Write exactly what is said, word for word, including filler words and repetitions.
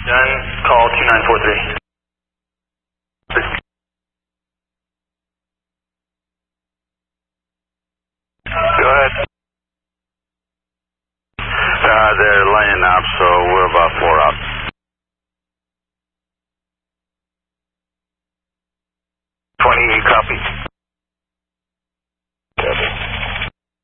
Done. Call two nine four three. Go ahead. Uh, they're laying up, so we're about four up. twenty, copy.